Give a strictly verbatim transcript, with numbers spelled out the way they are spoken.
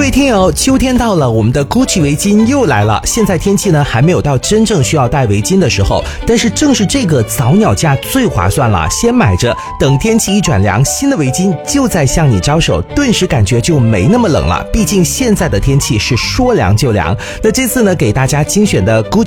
位听友，秋天到了，我们的 Gucci 围巾又来了。现在天气呢还没有到真正需要戴围巾的时候，但是正是这个早鸟价最划算了，先买着，等天气一转凉，新的围巾就在向你招手，顿时感觉就没那么冷了。毕竟现在的天气是说凉就凉。那这次呢，给大家精选的 Gucci